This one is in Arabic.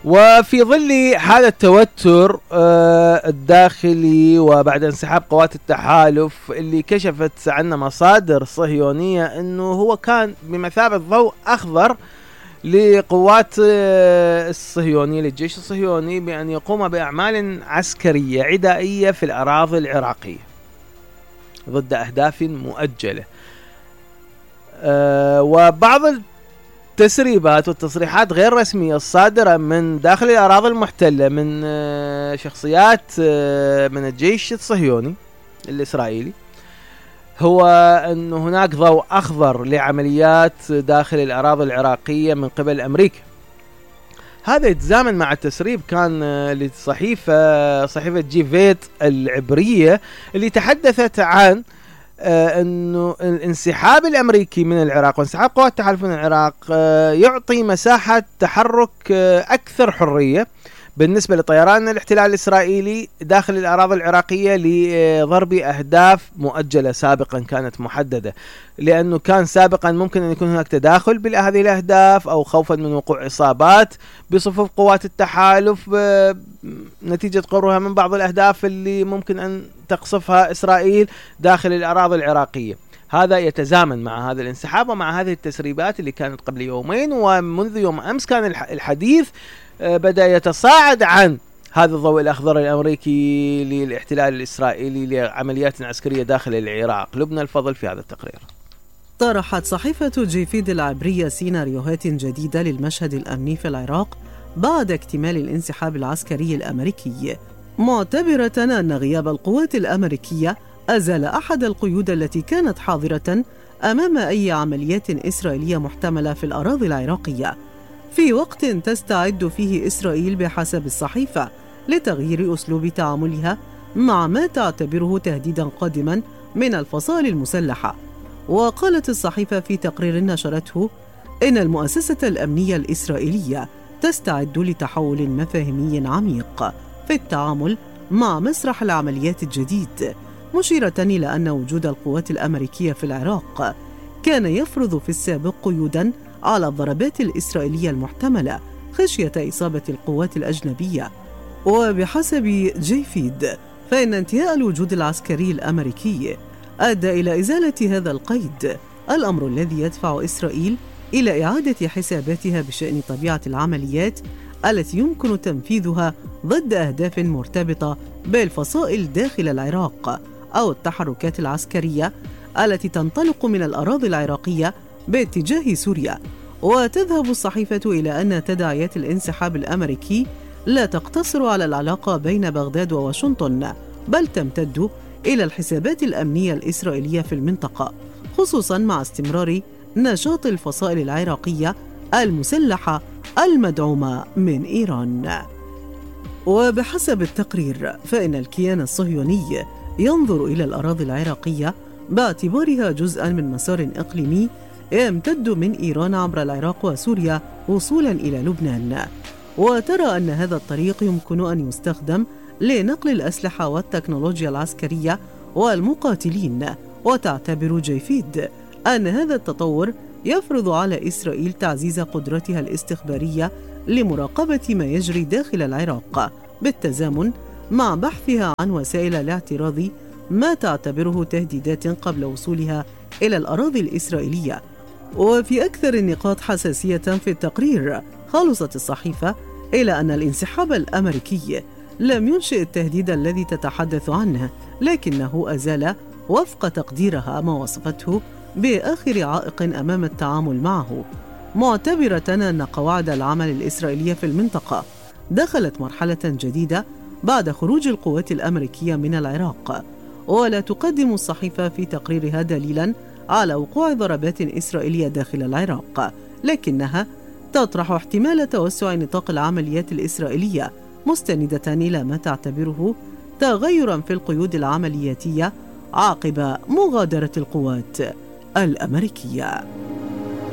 وفي ظل حالة التوتر الداخلي وبعد انسحاب قوات التحالف اللي كشفت عنا مصادر صهيونية انه هو كان بمثابة ضوء اخضر لقوات الصهيونية للجيش الصهيوني بأن يقوم بأعمال عسكرية عدائية في الأراضي العراقية ضد أهداف مؤجلة. وبعض التسريبات والتصريحات غير رسمية الصادرة من داخل الأراضي المحتلة من شخصيات من الجيش الصهيوني الإسرائيلي هو أن هناك ضوء أخضر لعمليات داخل الأراضي العراقية من قبل أمريكا. هذا يتزامن مع التسريب كان صحيفة جيفيت العبرية اللي تحدثت عن أنه الانسحاب الأمريكي من العراق وانسحاب قوات التحالف من العراق يعطي مساحة تحرك أكثر حرية بالنسبة لطيران الاحتلال الإسرائيلي داخل الأراضي العراقية لضرب أهداف مؤجلة سابقا كانت محددة، لأنه كان سابقا ممكن أن يكون هناك تداخل بهذه الأهداف أو خوفا من وقوع إصابات بصفوف قوات التحالف نتيجة قربها من بعض الأهداف اللي ممكن أن تقصفها إسرائيل داخل الأراضي العراقية. هذا يتزامن مع هذا الانسحاب ومع هذه التسريبات اللي كانت قبل يومين، ومنذ يوم أمس كان الحديث بدأ يتصاعد عن هذا الضوء الأخضر الأمريكي للاحتلال الإسرائيلي لعمليات عسكرية داخل العراق. لبنى الفضل في هذا التقرير. طرحت صحيفة جيفيد العبرية سيناريوهات جديدة للمشهد الأمني في العراق بعد اكتمال الانسحاب العسكري الأمريكي، معتبرة أن غياب القوات الأمريكية أزال أحد القيود التي كانت حاضرة أمام أي عمليات إسرائيلية محتملة في الأراضي العراقية، في وقت تستعد فيه إسرائيل بحسب الصحيفة لتغيير أسلوب تعاملها مع ما تعتبره تهديداً قادماً من الفصائل المسلحة. وقالت الصحيفة في تقرير نشرته إن المؤسسة الأمنية الإسرائيلية تستعد لتحول مفاهيمي عميق في التعامل مع مسرح العمليات الجديد، مشيرة إلى أن وجود القوات الأمريكية في العراق كان يفرض في السابق قيوداً على الضربات الإسرائيلية المحتملة خشية إصابة القوات الأجنبية. وبحسب جيفيد فإن انتهاء الوجود العسكري الأمريكي أدى إلى إزالة هذا القيد، الأمر الذي يدفع إسرائيل إلى إعادة حساباتها بشأن طبيعة العمليات التي يمكن تنفيذها ضد أهداف مرتبطة بالفصائل داخل العراق أو التحركات العسكرية التي تنطلق من الأراضي العراقية باتجاه سوريا. وتذهب الصحيفة إلى أن تداعيات الانسحاب الأمريكي لا تقتصر على العلاقة بين بغداد وواشنطن، بل تمتد إلى الحسابات الأمنية الإسرائيلية في المنطقة، خصوصاً مع استمرار نشاط الفصائل العراقية المسلحة المدعومة من إيران. وبحسب التقرير فإن الكيان الصهيوني ينظر إلى الأراضي العراقية باعتبارها جزءاً من مسار إقليمي يمتد من إيران عبر العراق وسوريا وصولاً إلى لبنان، وترى أن هذا الطريق يمكن أن يستخدم لنقل الأسلحة والتكنولوجيا العسكرية والمقاتلين. وتعتبر جيفيد أن هذا التطور يفرض على إسرائيل تعزيز قدرتها الاستخبارية لمراقبة ما يجري داخل العراق، بالتزامن مع بحثها عن وسائل لاعتراض ما تعتبره تهديدات قبل وصولها إلى الأراضي الإسرائيلية. وفي أكثر النقاط حساسية في التقرير، خلصت الصحيفة إلى أن الانسحاب الأمريكي لم ينشئ التهديد الذي تتحدث عنه، لكنه أزال وفق تقديرها ما وصفته بآخر عائق أمام التعامل معه، معتبرة أن قواعد العمل الإسرائيلية في المنطقة دخلت مرحلة جديدة بعد خروج القوات الأمريكية من العراق. ولا تقدم الصحيفة في تقريرها دليلاً على وقوع ضربات إسرائيلية داخل العراق، لكنها تطرح احتمال توسع نطاق العمليات الإسرائيلية، مستندة إلى ما تعتبره تغيراً في القيود العملياتية عقب مغادرة القوات الأمريكية.